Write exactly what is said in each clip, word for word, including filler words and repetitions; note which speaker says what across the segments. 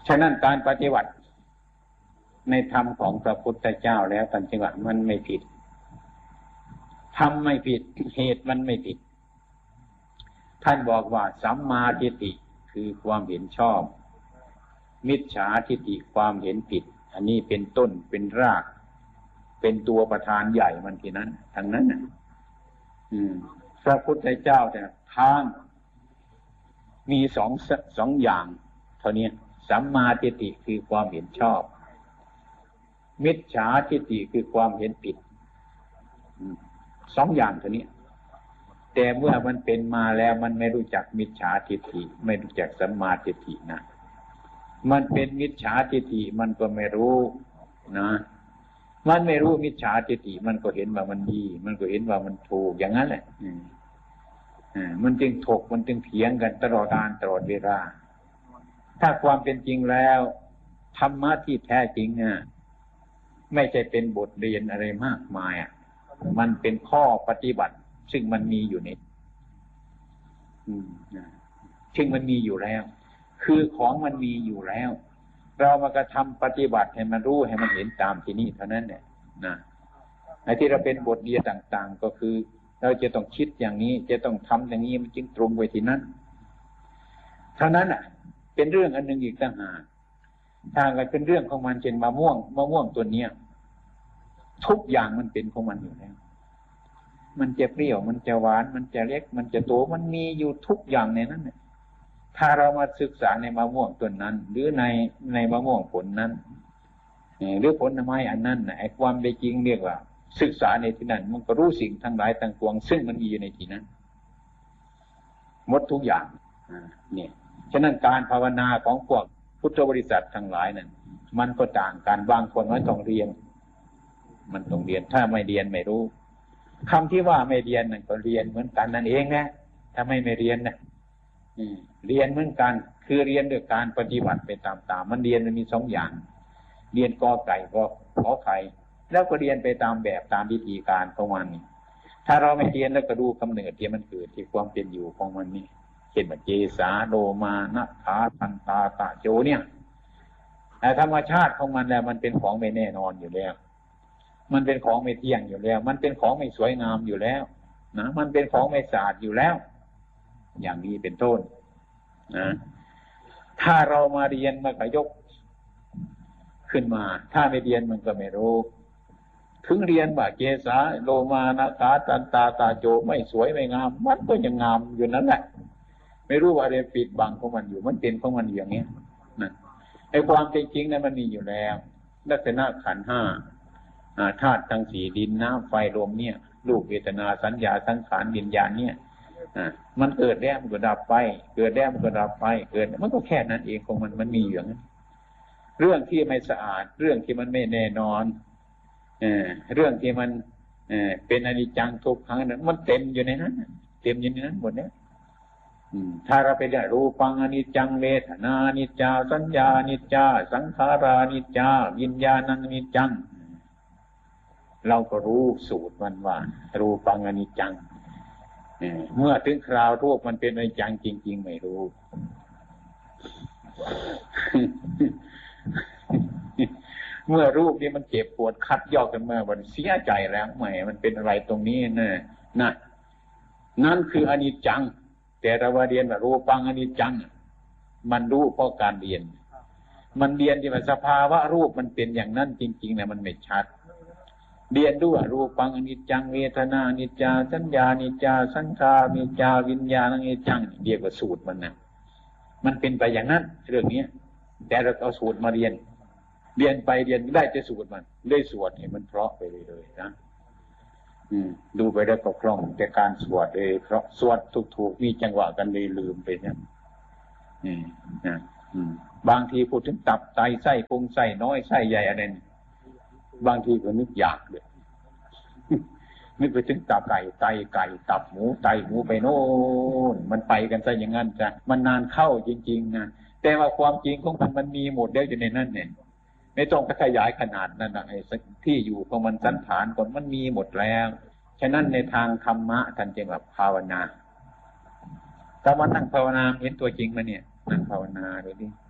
Speaker 1: ฉะนั้นการปฏิบัติในธรรมของพระพุทธเจ้าแล้วท่านจึงว่ามันไม่ผิดธรรมไม่ผิดเหตุมันไม่ผิดท่านบอกว่าสัมมาทิฏฐิคือความเห็นชอบมิจฉาทิฏฐิความเห็นผิดอันนี้เป็นต้นเป็นรากเป็นตัวประธานใหญ่มันที่นั้นทั้งนั้นน่ะอืมพระพุทธเจ้าเนี่ยทางมีสองสองอย่างเท่านี้สัมมาทิฏฐิคือความเห็นชอบมิจฉาทิฏฐิคือความเห็นผิดสองอย่างเท่านี้แต่เมื่อมันเป็นมาแล้วมันไม่รู้จักมิจฉาทิฏฐิไม่รู้จักสัมมาทิฏฐินะมันเป็นมิจฉาทิฏฐิมันก็ไม่รู้นะมันไม่รู้มิจฉาทิฏฐิมันก็เห็นว่ามันดีมันก็เห็นว่ามันถูกอย่างนั้นแหละอืมมันจึงถกมันจึงเถียงกันตลอดกาลตลอดเวลาถ้าความเป็นจริงแล้วธรรมะที่แท้จริงอ่ะไม่ใช่เป็นบทเรียนอะไรมากมายอ่ะมันเป็นข้อปฏิบัติซึ่งมันมีอยู่ในอืมซึ่งมันมีอยู่แล้วคือของมันมีอยู่แล้วเรามากระทำปฏิบัติให้มันรู้ให้มันเห็นตามที่นี่เท่านั้นเนี่ยนะไอ้ที่เราเป็นบทเรียนต่างๆก็คือเราจะต้องคิดอย่างนี้จะต้องทำอย่างนี้มันจึงตรงไปที่นั้นเท่านั้นอ่ะเป็นเรื่องอันหนึ่งอีกต่างหากทางกันเป็นเรื่องของมันเช่นมะม่วงมะม่วงตัวเนี้ยทุกอย่างมันเป็นของมันอยู่แล้วมันจะเปรี้ยวมันจะหวานมันจะเล็กมันจะโตมันมีอยู่ทุกอย่างในนั้นเนี่ยถ้าเรามาศึกษาในมะม่วงต้นนั้นหรือในในมะม่วงผลนั้นหรือผลไม้อันนั้นไอ้ความเป็นจริงเรียกว่าศึกษาในที่นั้นมันก็รู้สิ่งทั้งหลายทั้งปวงซึ่งมันมีอยู่ในที่นั้นหมดทุกอย่างเนี่ยฉะนั้นการภาวนาของพวกพุทธบริษัททั้งหลายนั้นมันก็ต่างกันบางคนไม่ต้องเรียนมันต้องเรียนถ้าไม่เรียนไม่รู้คำที่ว่าไม่เรียนนั่นก็เรียนเหมือนกันนั่นเองนะถ้าไม่ไม่เรียนนะเรียนเหมือนกันคือเรียนด้วยการปฏิบัติไปตามๆมันเรียนมันมีสองอย่างเรียนกอไก่ก็ขอไข่แล้วก็เรียนไปตามแบบตามวิธีการของมันถ้าเราไม่เรียนแล้วก็ดูกำเนิดที่มันเกิดที่ความเป็นอยู่ของมันนี่เช่นว่าเจสาโลมานะขาทันตาตะโจเนี่ยแต่ธรรมชาติของมันแล้วมันเป็นของไม่แน่นอนอยู่แล้วมันเป็นของไม่เที่ยงอยู่แล้วมันเป็นของไม่สวยงามอยู่แล้วนะมันเป็นของไม่สะอาดอยู่แล้วอย่างนี้เป็นต้นนะถ้าเรามาเรียนมันก็ยกขึ้นมาถ้าไม่เรียนมันก็ไม่รู้ถึงเรียนว่าเกสาโลมานะขาตันตาตาโจไม่สวยไม่งามมันก็ยังงามอยู่นั่นแหละไม่รู้ว่าอะไรปิดบังของมันอยู่มันเป็นของมันอย่างนี้นะไอ้ความจริงนั้นมันมีอยู่แล้วลักษณะขันธ์ห้าธาตุทั้งสี่ดินน้ำไฟลมเนี่ยรูปเวทนาสัญญาสังขารวิญญาณเนี่ยมันเกิดแล้วมันก็ดับไปเกิดแล้วมันก็ดับไปเกิดมันก็แค่นั้นเองของมันมันมีอย่างนั้นเรื่องที่ไม่สะอาดเรื่องที่มันไม่แน่นอนเออเรื่องที่มันเออเป็นอนิจจังทุกขังนั้นมันเต็มอยู่ในนั้นเต็มอยู่ในนั้นหมดเนี่ยถ้าเราไปได้รูปังอนิจจังเวทนาอนิจจาสัญญาอนิจจาสังขาราอนิจจาวิญญาณังอนิจจังเราก็รู้สูตรมันว่ารูปังอนิจจังเมื่อถึงคราวรูปมันเป็นอนิจจังจริงๆไม่รู้เมื่อรูปนี้มันเจ็บปวดคัดยอกกันมาวันเสียใจแล้วแหมมันเป็นอะไรตรงนี้นะนะนั่นคืออนิจจังแต่เราเรียนว่ารูปังอนิจจังมันรู้เพราะการเรียนมันเรียนที่ว่าสภาวะรูปมันเป็นอย่างนั้นจริงๆนะมันไม่ชัดเรียนด้วยรูปังอนิจจังเวทนาอนิจจาสัญญาอนิจจาสังขารอนิจจาวิญญาณอนิจจังเรียกว่าสูตรมันนะมันเป็นไปอย่างนั้นเรื่องนี้แต่เราเอาสูตรมาเรียนเรียนไปเรียนได้จะสูตรมันได้สวดให้มันเพราะไปเลยๆนะอืมดูไปแล้วก็คล่องแต่การสวดเลยเพราะสวดถูกๆมีจังหวะกันเลยลืมไปเนี่ยอืมนะอืมบางทีพูดถึงตับไตไส้พุงไส้น้อยไส้ใหญ่อะไรบางทีก็นึกอยากเลยนึกไปถึงตับไก่ไตไก่ตับหมูไตหมูไปโน่นมันไปกันซะอย่างนั้นจ้ะมันนานเข้าจริงๆนะแต่ว่าความจริงของมันมันมีหมดแล้วอยู่ในนั้นเนี่ยไม่ต้องขยายขนาดนั้นนะไอ้ที่อยู่ของมันสันฐานก่อนมันมีหมดแล้วฉะนั้นในทางธรรมะท่านจึงแบบภาวนาแต่ว่านั่งภาวนาเห็นตัวจริงมั้ยเนี่ยนั่งภาวนาดูดิ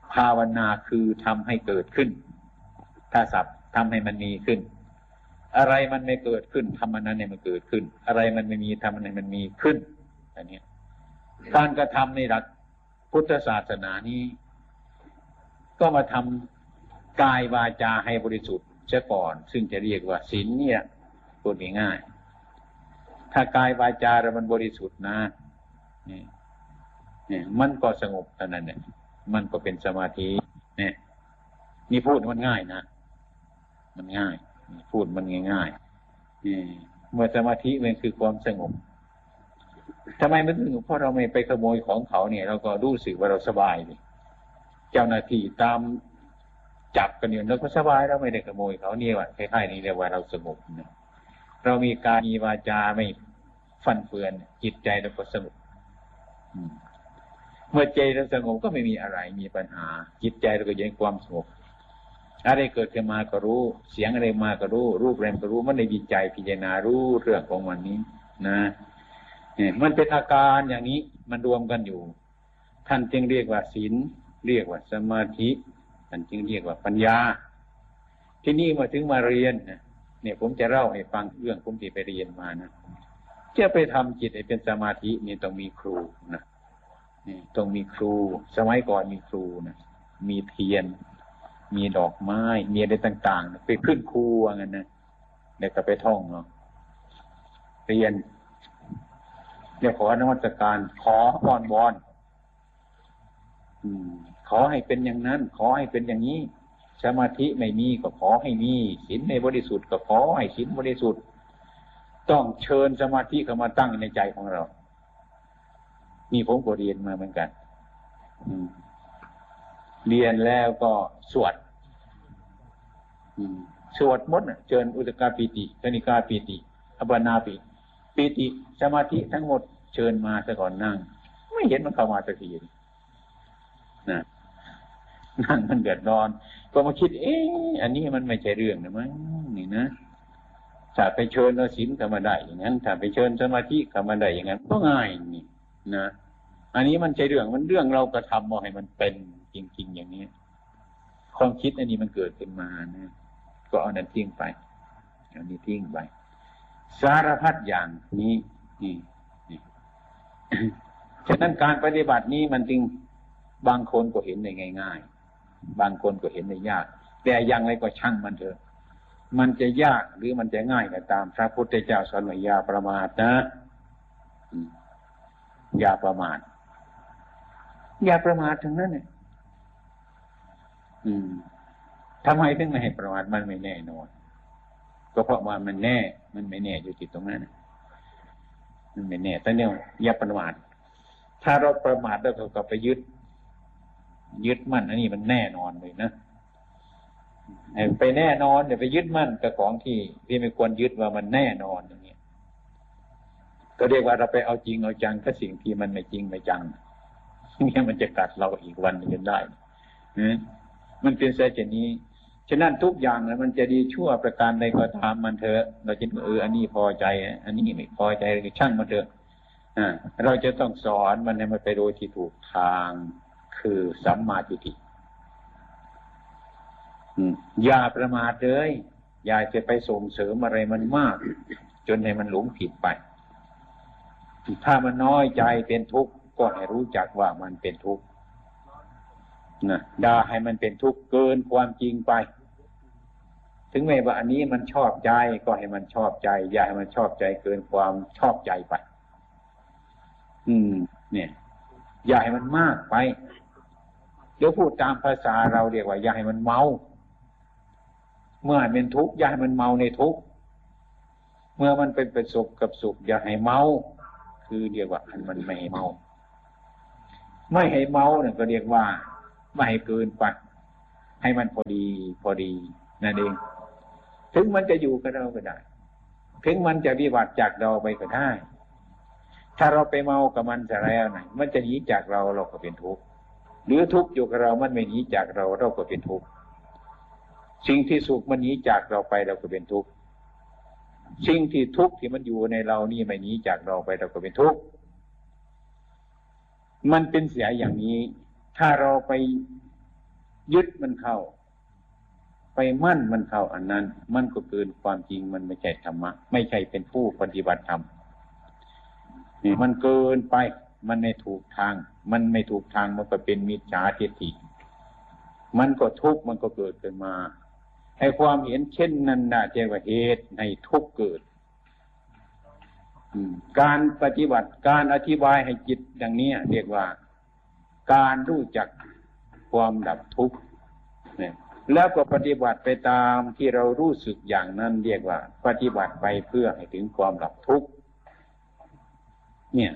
Speaker 1: ภาวนาคือทำให้เกิดขึ้นถ้าศัพท์ทำให้มันมีขึ้นอะไรมันไม่เกิดขึ้นทำมันนั้นให้มันเกิดขึ้นอะไรมันไม่มีทำมันให้มันมีขึ้นอันนี้การกระทำในหลักพุทธศาสนานี้ก็มาทำกายวาจาให้บริสุทธิ์เสียก่อนซึ่งจะเรียกว่าศีลเนี่ยพูดง่ายๆถ้ากายวาจาเรามันบริสุทธิ์นะนี่นี่มันก็สงบเท่านั้นเนี่ยมันก็เป็นสมาธิเนี่ยนี่พูดมันง่ายนะมันง่ายพูดมันง่ายๆนี่เมื่อสมาธิมันคือความสงบทำไมมันถึงเพราะเราไม่ไปขโมยของเขาเนี่ยเราก็รู้สึกว่าเราสบายดิเจ้าหน้าที่ตามจับกันอยู่เราก็สบายเราไม่ได้ขโมยเขาเนี่ยว่าคล้ายๆนี้เรียกว่าเราสงบนะเรามีกายมีวาจาไม่ฟันเฟือนจิตใจเราก็สงบเมื่อใจเราสงบก็ไม่มีอะไรมีปัญหาจิตใจเราก็อยู่ในความสงบอะไรเกิดขึ้นมาก็รู้เสียงอะไรมาก็รู้รูปอะไรก็รู้มันในวิจัยพิจารณารู้เรื่องของมันนี้นะเนี่ยมันเป็นอาการอย่างนี้มันรวมกันอยู่ท่านจึงเรียกว่าศีลเรียกว่าสมาธิท่านจึงเรียกว่าปัญญาที่นี่มาถึงมาเรียนเนี่ยผมจะเล่าให้ฟังเรื่องผมที่ไปเรียนมานะจะไปทำจิตให้เป็นสมาธินี่ต้องมีครูนะนี่ต้องมีครูสมัยก่อนมีครูนะมีเทียนมีดอกไม้มีอะไรต่างๆไปขึ้นครูว่างั้นนะเด็กก็ไปท่องเนาะเรียนเดี๋ยวขอนมัสการขออ้อนวอนขอให้เป็นอย่างนั้นขอให้เป็นอย่างนี้สมาธิไม่มีก็ขอให้มีศีลในบริสุทธิ์ก็ขอให้ศีลบริสุทธิ์ต้องเชิญสมาธิเข้ามาตั้งในใจของเรานี่ผมก็เรียนมาเหมือนกันเรียนแล้วก็สวดสวดมดเชิญอุตกาปิติกนิกาปิติอัปปนาปิปิติสมาธิทั้งหมดเชิญมาซะก่อนนั่งไม่เห็นมันเข้ามาสักทีนะนั่งมันเดือดร้อนก็มาคิดเอ๊ะอันนี้มันไม่ใช่เรื่องนะมั้งนี่นะถ้าไปเชิญศีลเข้ามาได้อย่างนั้นถ้าไปเชิญสมาธิเข้ามาได้อย่างนั้นก็ง่ายนี่นะอันนี้มันใช่เรื่องมันเรื่องเรากระทำมาให้มันเป็นจริงๆอย่างนี้ความคิดอันนี้มันเกิดขึ้นมานะก็เอานั้นทิ้งไปเอานี้ทิ้งไปสารพัดอย่างนี้นี่นี่ฉะนั้นการปฏิบัตินี้มันจึงบางคนก็เห็นได้ง่ายๆบางคนก็เห็นได้ยากแต่อย่างไรก็ช่างมันเถอะมันจะยากหรือมันจะง่ายก็ตามพระพุทธเจ้าสอนว่าอย่าประมาทนะอย่าประมาทอย่าประมาททั้งนั้นเนี่ยอืมทำไมถึงไม่ให้ประมาทมันไม่แน่นอนก็เพราะว่ามันแน่มันไม่แน่อยู่ที่ตรงนั้นมันไม่แน่แต่เนี่ยอย่าประมาทถ้าเราประมาทแล้วเราก็ไปยึดยึดมั่นอันนี้มันแน่นอนเลยนะไปแน่นอนเดี๋ยวไปยึดมั่นกับของที่ที่ไม่ควรยึดว่ามันแน่นอนอย่างนี้ก็เรียกว่าเราไปเอาจริงเอาจังกับสิ่งที่มันไม่จริงไม่จังเนี่ยมันจะกัดเราอีกวันนึงได้นะมันเป็นเช่นนี้ฉะนั้นทุกอย่างนะมันจะดีชั่วประการใดก็ตามมันเถอะเราจะเอออันนี้พอใจอันนี้ไม่พอใจก็ช่างมันเถอะอ่าเราจะต้องสอนมันให้มันไปโดยที่ถูกทางคือสัมมาทิฏฐิอย่าประมาทเลยอย่าจะไปส่งเสริมอะไรมันมากจนให้มันหลงผิดไปถ้ามันน้อยใจเป็นทุกข์ก็ให้รู้จักว่ามันเป็นทุกข์นะด่าให้มันเป็นทุกข์เกินความจริงไปถึงแม้ว่าอันนี้มันชอบใจก็ให้มันชอบใจอย่าให้มันชอบใจเกินความชอบใจไปอืมเนี่ยอย่าให้มันมากไปเดี๋ยวพูดตามภาษาเราเรียกว่าอย่าให้มันเมาเมื่อเป็นทุกข์อย่าให้มันเมาในทุกข์เมื่อมันเป็นประสบกับสุขอย่าให้เมาคือเรียกว่าอันมันไม่ให้เมาไม่ให้เมาเนี่ยก็เรียกว่าไม่ให้เกินไปให้มันพอดีพอดีนั่นเองถึงมันจะอยู่กับเราก็ได้ถึงมันจะวิบัติจากเราไปก็ได้ถ้าเราไปเมากับมันจะแล้วไหนมันจะหนีจากเราเราก็เป็นทุกข์หรือทุกข์อยู่กับเรามันไม่หนีจากเราเราก็เป็นทุกข์สิ่งที่สุขมันหนีจากเราไปเราก็เป็นทุกข์สิ่งที่ทุกข์ที่มันอยู่ในเรานี่ไม่หนีจากเราไปเราก็เป็นทุกข์มันเป็นเสียอย่างนี้ถ้าเราไปยึดมันเข้าไปมั่นมันเข้าอันนั้นมันก็เกินความจริงมันไม่ใช่ธรรมะไม่ใช่เป็นผู้ปฏิบัติธรรมนี่มันเกินไปมันไม่ถูกทางมันไม่ถูกทางมันก็เป็นมิจฉาทิฏฐิมันก็ทุกข์มันก็เกิดขึ้นมาให้ความเห็นเช่นนั้นน่ะเรียกว่าเหตุให้ทุกข์เกิดการปฏิบัติการอธิบายให้จิตอย่างนี้เรียกว่าการรู้จักความดับทุกข์เนี่ยแล้วก็ปฏิบัติไปตามที่เรารู้สึกอย่างนั้นเรียกว่าปฏิบัติไปเพื่อให้ถึงความดับทุกข์เนี่ย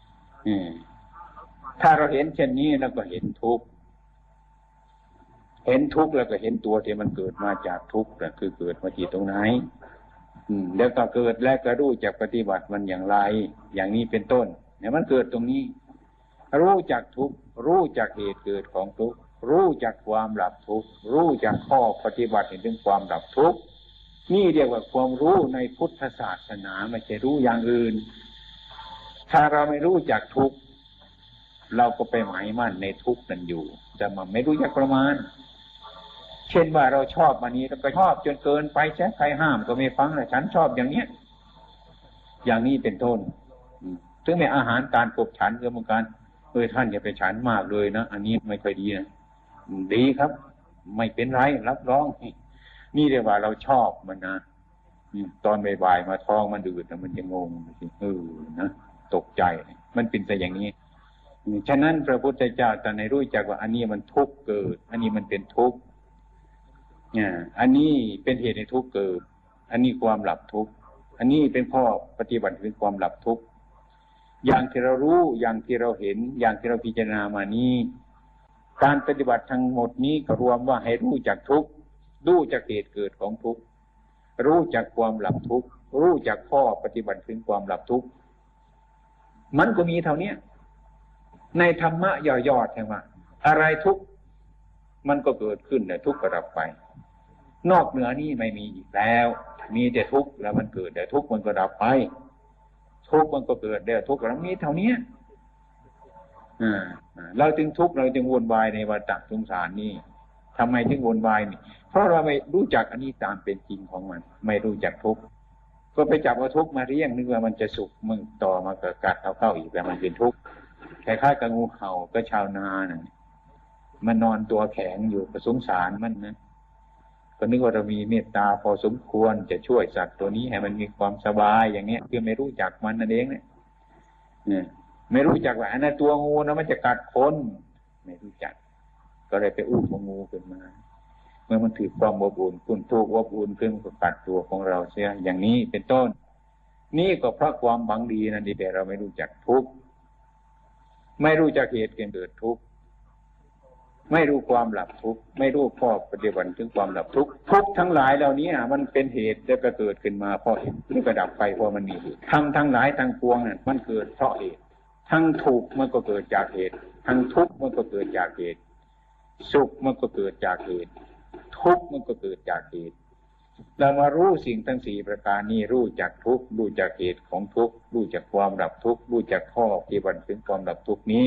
Speaker 1: ถ้าเราเห็นเช่นนี้แล้วก็เห็นทุกข์เห็นทุกข์แล้วก็เห็นตัวที่มันเกิดมาจากทุกข์นั่นคือเกิดมาที่ตรงไหนอืมแล้วก็เกิดแล้วก็รู้จักปฏิบัติมันอย่างไรอย่างนี้เป็นต้นเนี่ยมันเกิดตรงนี้รู้จักทุกข์รู้จักเหตุเกิดของทุกข์รู้จักความดับทุกข์รู้จักข้อปฏิบัติถึงความดับทุกข์นี่เรียกว่าความรู้ในพุทธศาสนาไม่ใช่รู้อย่างอื่นถ้าเราไม่รู้จักทุกข์เราก็ไปหมายมั่นในทุกข์นั้นอยู่แต่มันไม่รู้จักประมาณเช่นว่าเราชอบมันนี้เราไปชอบจนเกินไปใช่ใครห้ามก็ไม่ฟังเลยฉันชอบอย่างเนี้ยอย่างนี้เป็นต้นถึงแม้อาหารการกบฉันก็เหมือนกันเออท่านอย่าไปฉันมากเลยนะอันนี้ไม่ค่อยดีนะดีครับไม่เป็นไรรับรองนี่เรียกว่าเราชอบมันนะตอนบ่ายๆมาท้องมันดืดมันจะงงเออนะตกใจมันเป็นแต่อย่างนี้ฉะนั้นพระพุทธเจ้าตรัสให้รู้จักว่าอันนี้มันทุกข์เกิดอันนี้มันเป็นทุกข์อันนี้เป็นเหตุให้ทุกข์เกิดอันนี้ความหลับทุกข์อันนี้เป็นข้อปฏิบัติถึงความหลับทุกข์อย่างที่เรารู้อย่างที่เราเห็นอย่างที่เราพิจารณามานี้การปฏิบัติทั้งหมดนี้ก็รวมว่าให้รู้จักทุกข์รู้จักเหตุเกิดของทุกข์รู้จักความหลับทุกข์รู้จักข้อปฏิบัติถึงความหลับทุกข์มันก็มีเท่านี้ในธรรมะย่อๆใช่ไหมอะไรทุกข์มันก็เกิดขึ้นแต่ทุกข์ก็ดับไปนอกเหนือนี้ไม่มีอีกแล้วมีแต่ทุกข์แล้วมันเกิดแต่ทุกข์มันก็ดับไปทุกข์มันก็เกิดแต่ทุกข์แล้วมีเท่านี้อ่าเราจึงทุกข์เราจึงวนวายในวัฏสงสารนี่ทำไมถึงวนวายนี่เพราะเราไม่รู้จักอันนี้ตามเป็นจริงของมันไม่รู้จักทุกข์ก็ไปจับเอาทุกข์มาเรียงนึกว่ามันจะสุขมึงต่อมาเกิดกัดเอาเข้าอีกแล้วมันเป็นทุกข์คล้ายๆกับงูเห่าก็ชาวนาน่ะมันนอนตัวแข็งอยู่ก็สงสารมันนะก็นึกว่าเรามีเมตตาพอสมควรจะช่วยสัตว์ตัวนี้ให้มันมีความสบายอย่างเงี้ยคือไม่รู้จักมันนั่นเองเนี่ยเนี่ยไม่รู้จักว่าอันนั้นตัวงูนะมันจะกัดคนไม่รู้จักก็เลยไปอู้ของงูขึ้นมาเมื่อมันถือความอบอุ่นคุณทุกข์อบอุ่นขึ้นก็กัดตัวของเราเสียอย่างนี้เป็นต้นนี่ก็เพราะความหวังดีนั่นเองแต่เราไม่รู้จักทุกข์ไม่รู้จักเหตุเกิดทุกข์ไม่รู้ความหลับทุกข์ไม่รู้ข้อปฏิบัติถึงความหลับทุกข์ทุกข์ทั้งหลายเหล่านี้มันเป็นเหตุแล้วก็เกิดขึ้นมาเพราะเหตุแล้วก็ดับไปเพราะมันมีเหตุทำทั้งหลายทั้งปวงนั่นมันเกิดเพราะเหตุทั้งทุกข์มันก็เกิดจากเหตุทั้งทุกข์มันก็เกิดจากเหตุสุขมันก็เกิดจากเหตุทุกข์มันก็เกิดจากเหตุเรามารู้สิ่งทั้งสี่ประการนี้รู้จักทุกข์รู้จักเหตุของทุกข์รู้จักความดับทุกข์รู้จักข้อปฏิบัติถึงความดับทุกข์นี้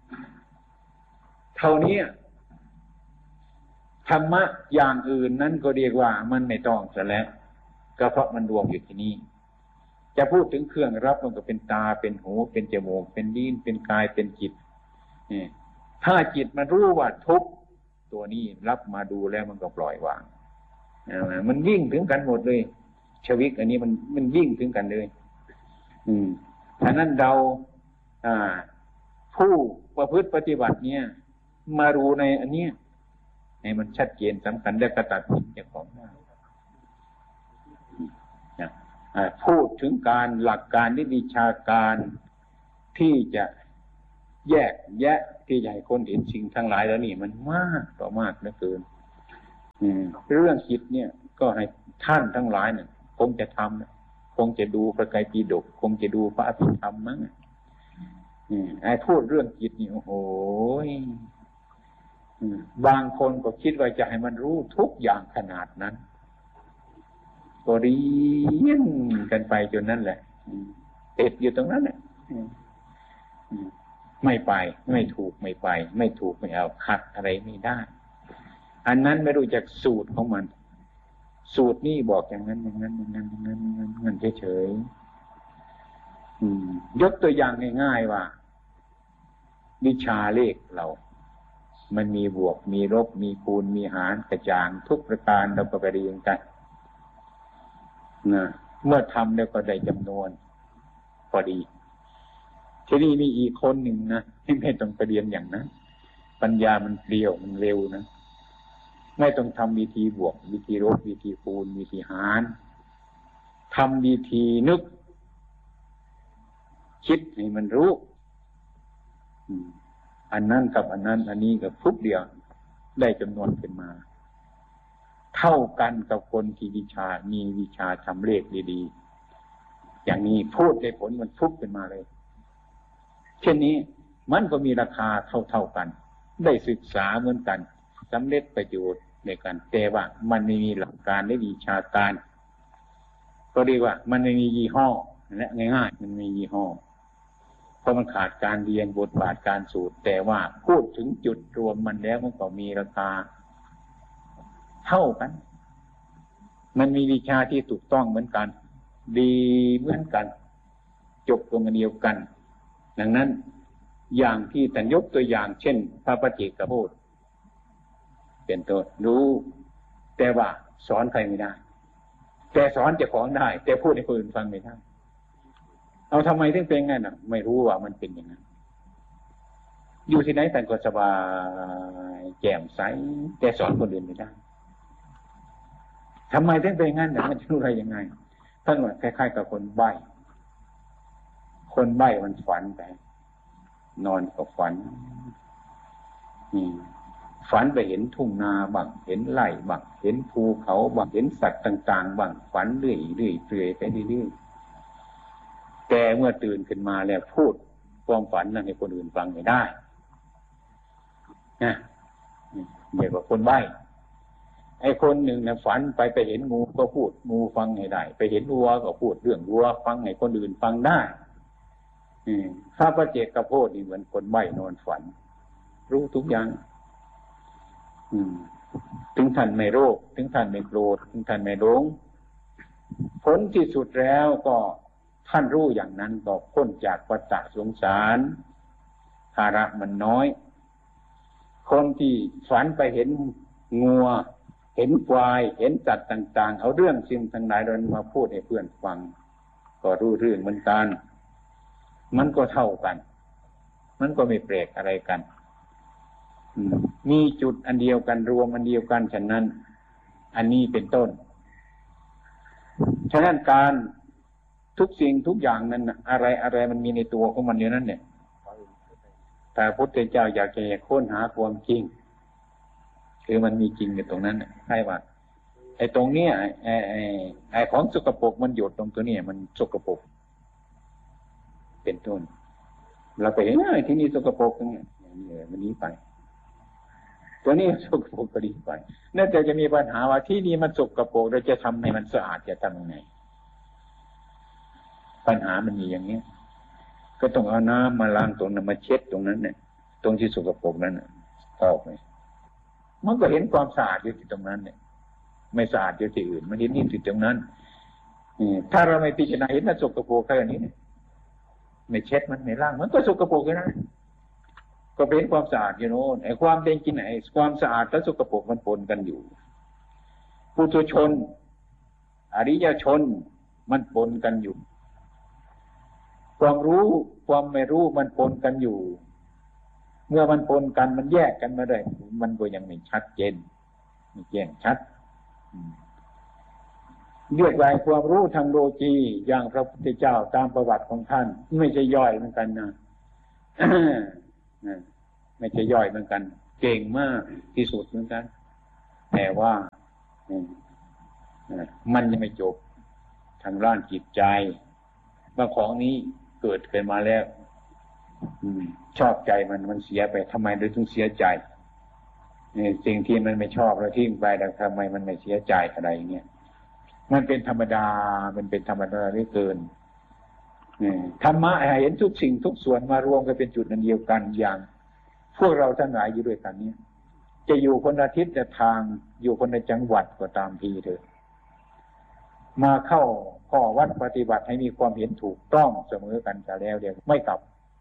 Speaker 1: เท่านี้ธรรมะอย่างอื่นนั้นก็เรียกว่ามันไม่ต้องซะแล้วก็เพราะมันรวมอยู่ที่นี่จะพูดถึงเครื่องรับมันก็เป็นตาเป็นหูเป็นจมูกเป็นลิ้นเป็นกายเป็นจิตนี่ถ้าจิตมันรู้ว่าทุกข์ตัวนี้รับมาดูแล้วมันก็ปล่อยวางมันวิ่งถึงกันหมดเลยชวิกอันนี้มันมันวิ่งถึงกันเลยอืมฉะนั้นเราอ่าผู้ประพฤติปฏิบัติเนี่ยมารู้ในอันเนี้ยให้มันชัดเจนสำคัญและกระตัดสินเจ้าของได้พูดถึงการหลักการวิชาการที่จะแยกแยะที่จะให้คนเห็นสิ่งทั้งหลายแล้วนี่มันมากต่อมากเหลือเกินเรื่องจิตเนี่ยก็ให้ท่านทั้งหลายเนี่ยคงจะทำคงจะดูพระไตรปิฎกคงจะดูพระอภิธรรมมั้งไอ้พูดเรื่องจิตนี่โอ้โหบางคนก็คิดว่าจะให้มันรู้ทุกอย่างขนาดนั้นก็เรียนกันไปจนนั้นแหละติดอยู่ตรงนั้นแหละไม่ไปไม่ถูกไม่ไปไม่ถูกไม่เอาขัดอะไรไม่ได้อันนั้นไม่รู้จักสูตรของมันสูตรนี่บอกอย่างนั้นอย่างนั้นอย่างนั้นอย่างนั้นอย่างนั้นมันเฉยๆยกตัวอย่างง่ายๆว่าวิชาเลขเรามันมีบวกมีลบมีคูณมีหารกระจางทุกประการเราก็ไปเรียนกันนะเมื่อทำแล้วก็ได้จำนวนพอดีทีนี้มีอีกคนหนึ่งนะที่ไม่ต้องไปเรียนอย่างนั้นปัญญามันเปรี้ยวมันเร็วนะไม่ต้องทำวิธีบวกวิธีลบวิธีคูณวิธีหารทำวิธีนึกคิดให้มันรู้อันนั้นกับอันนั้นอันนี้กับทุกเดียวได้จำนวนขึ้นมาเท่ากันกับคนที่วิชามีวิชาทำเลขดีๆอย่างนี้พูดได้ผลมันทุกขึ้นมาเลยเช่นนี้มันก็มีราคาเท่าๆกันได้ศึกษาเหมือนกันสำเร็จประโยชน์ในการแต่ว่ามันไม่มีหลักการในวิชาการก็เรียกว่ามันไม่มียี่ห้อและง่ายๆมันมียี่ห้อเพราะมันขาดการเรียนบทบาทการสูตรแต่ว่าพูดถึงจุดรวมมันแล้วมันก็มีราคาเท่ากันมันมีวิชาที่ถูกต้องเหมือนกันดีเหมือนกันจบตรงเดียวกันดังนั้นอย่างที่ท่านยกตัวอย่างเช่นพระปฏิเจกโพธิเป็นต้นรู้แต่ว่าสอนใครไม่ได้แต่สอนเจ้าของได้แต่พูดให้คนอื่นฟังไม่ได้เอาทำไมถึงเป็นงั้นอ่ะไม่รู้ว่ามันเป็นอย่างนั้นอยู่ที่ไหนแต่ก็สบายแจ่มใสแต่สอนคนอื่นไม่ได้ทำไมถึงเป็นงั้นแต่มันจะรู้อะไรยังไงท่านว่าคล้ายๆกับคนใบ้คนใบ้มันฝันไปนอนกับฝันนี่ฝันไปเห็นทุ่งนาบ้างเห็นไร่บ้างเห็นภูเขาบ้างเห็นสัตว์ต่างๆบ้างฝันเรื่อยๆเรื่อยๆไปเรื่อยๆแต่เมื่อตื่นขึ้นมาแล้วพูดความฝันนั้นให้คนอื่นฟังไม่ได้นะเรียกว่าคนใบ้ไอ้คนหนึ่งนะฝันไปไปเห็นงูก็พูดงูฟังให้ได้ไปเห็นวัวก็พูดเรื่องวัวฟังให้คนอื่นฟังได้พระปฏิเจกโพธินี่เหมือนคนใบ้นอนฝันรู้ทุกอย่างถึงท่านไม่โลภถึงท่านไม่โกรธถึงท่านไม่หลงผลที่สุดแล้วก็ท่านรู้อย่างนั้นก็พ้นจากวัฏสงสารภาระมันน้อยคนที่ฝันไปเห็นงัวเห็นควายเห็นสัตว์ต่างๆเอาเรื่องสิ่งทั้งหลายนั้นมาพูดให้เพื่อนฟังก็รู้เรื่องเหมือนกันมันก็เท่ากันมันก็ไม่แปลกอะไรกันมีจุดอันเดียวกันรวมอันเดียวกันฉะนั้นอันนี้เป็นต้นฉะนั้นการทุกสิ่งทุกอย่างนั้นอะไรอะไรมันมีในตัวของมันอยู่นั่นเนี่ยแต่พระพุทธเจ้าอยากจะค้นหาความจริงคือมันมีจริงอยู่ตรงนั้นใช่ป่ะไอ้ตรงเนี้ยไอ้ไอ้ไอ้ของสกปรกมันหยดตรงตัวนี้มันสกปรกเป็นต้นเราไปเห็นไอ้ที่นี่สกปรกอย่างเงี้ยมันนี้ไปตัวนี้สกปรกก็ดีไปนั่นแต่จะมีปัญหาว่าที่นี่มันสกปรกเราจะทำให้มันสะอาดจะทำยังไงปัญหามันมีอย่างนี้ก็ต้องเอาน้ำมาล้างตรงนั้นมาเช็ดตรงนั้นเนี่ยตรงที่สกปรกนั้นออกไปมันก็เห็นความสะอาดอยู่ที่ตรงนั้นเนี่ยไม่สะอาดอยู่ที่อื่นมันเห็นนี่ที่ตรงนั้นถ้าเราไม่พิจารณาเห็นมันสกปรกแค่นี้เนี่ยไม่เช็ดมันไม่ล้างมันก็สกปรกแค่นั้นก็เป็นความสะอาดอยู่โน่นไอ้ความเป็นจริงไหนความสะอาดและสกปรกมันปนกันอยู่ปุถุชนอริยชนมันปนกันอยู่ความรู้ความไม่รู้มันปนกันอยู่เมื่อมันปนกันมันแยกกันมาได้มันก็ยังไม่ชัดเจนไม่แจ้งชัดเรียกว่าความรู้ทางโลกีอย่างพระพุทธเจ้าตามประวัติของท่านไม่ใช่ย่อยเหมือนกันนะ ไม่ใช่ย่อยเหมือนกันเก่งมากที่สุดเหมือนกันแต่ว่ามันยังไม่จบทางด้านจิตใจว่าของนี้เกิดขึ้นมาแล้วชอบใจมันมันเสียไปทำไมโดยถึงเสียใจสิ่งที่มันไม่ชอบเราทิ้งไปแต่ทำไมมันไม่เสียใจอะไรเงี้ยมันเป็นธรรมดามันเป็นธรรมดาเหลือเกินธรรมะเห็นทุกสิ่งทุกส่วนมารวมกันเป็นจุดนั้นเดียวกันอย่างพวกเราทั้งหลายอยู่ด้วยกันนี้จจะอยู่คนละทิศละทางอยู่คนละจังหวัดก็ตามทีเถอะมาเข้าข้อวัดปฏิบัติให้มีความเห็นถูกต้องเสมอกันจะแล้วเดี๋ยวไม่กลับ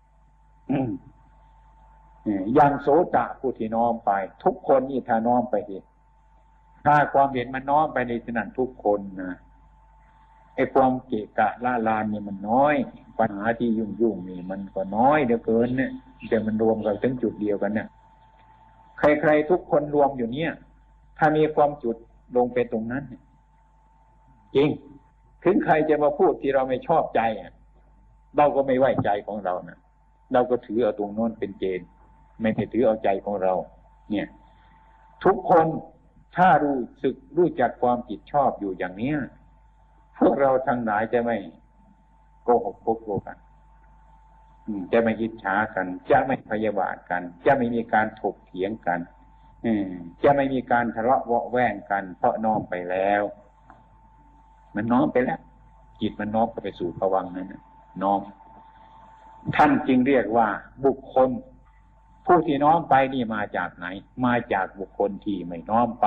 Speaker 1: อย่างโสตะผู้ที่น้อมไปทุกคนนี่ถ้าน้อมไปเห็นถ้าความเห็นมันน้อมไปในที่นั้นทุกคนนะไอ้ความเกะกะล่าลานนี่มันน้อยปัญหาที่ยุ่งยุ่งนี่มันก็น้อยเหลือเกินเนี่ยแต่มันรวมกันถึงจุดเดียวกันเนี่ยใครๆทุกคนรวมอยู่เนี่ยถ้ามีความจุดลงไปตรงนั้นจริงถึงใครจะมาพูดที่เราไม่ชอบใจเราก็ไม่ไว้ใจของเรานะเราก็ถือเอาตรงโน้นเป็นเกณฑ์ไม่ได้ถือเอาใจของเราเนี่ยทุกคนถ้ารู้สึกรู้จักความผิดชอบอยู่อย่างเนี้ยพวกเราทั้งหลายจะไม่โกหกพกโกกันจะไม่อิจฉากันจะไม่พยาบาทกันจะไม่มีการถกเถียงกันจะไม่มีการทะเลาะเวาะแว่งกันเพราะน้อมไปแล้วมันน้อมไปแล้วจิตมันน้อมไปสู่ภวังค์นั้นน้อมท่านจึงเรียกว่าบุคคลผู้ที่น้อมไปนี่มาจากไหนมาจากบุคคลที่ไม่น้อมไป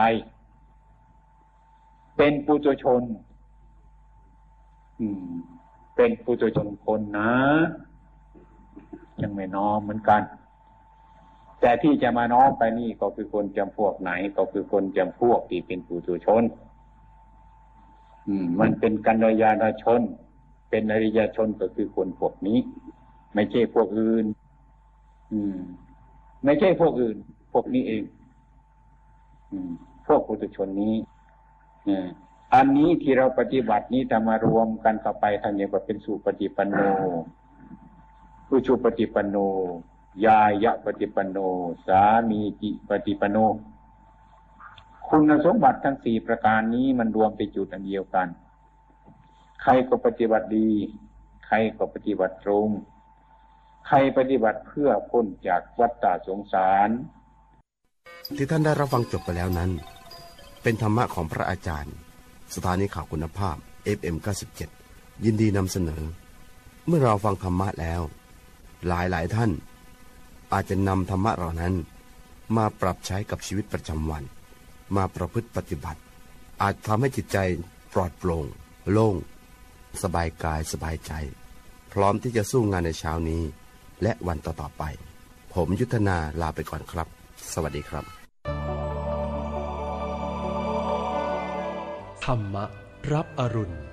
Speaker 1: เป็นปุถุชนอืมเป็นปุถุชนคนนะยังไม่น้อมเหมือนกันแต่ที่จะมาน้อมไปนี่ก็คือคนจำพวกไหนก็คือคนจำพวกที่เป็นปุถุชนอืมมันเป็นกัลยาณชนเป็นอริยชนก็คือคนพวกนี้ไม่ใช่พวกอื่นอืมไม่ใช่พวกอื่นพวกนี้เองอืมพวกปุถุชนนี้อืมอันนี้ที่เราปฏิบัตินี้ถ้ามารวมกันเข้าไปท่านเรียกว่าเป็นสุปฏิปันโนผู้ชุปฏิปันโนยายะปฏิปันโนสามีจิปฏิปันโนคุณสมบัติทั้งสี่ประการนี้มันรวมไปจุดอันเดียวกันใครก็ปฏิบัติดีใครก็ปฏิบัติตรงใครปฏิบัติเพื่อพ้นจากวัฏฏะสงสาร
Speaker 2: ที่ท่านได้รับฟังจบไปแล้วนั้นเป็นธรรมะของพระอาจารย์สถานีข่าวคุณภาพ เอฟ เอ็ม เก้าสิบเจ็ด ยินดีนำเสนอเมื่อเราฟังธรรมะแล้วหลายหลายท่านอาจจะนำธรรมะเหล่านั้นมาปรับใช้กับชีวิตประจำวันมาประพฤติปฏิบัติอาจทำให้จิตใจปลอดโปร่งโล่งสบายกายสบายใจพร้อมที่จะสู้งานในเช้านี้และวันต่อๆไปผมยุทธนาลาไปก่อนครับสวัสดีครับ
Speaker 3: ธรรมะรับอรุณ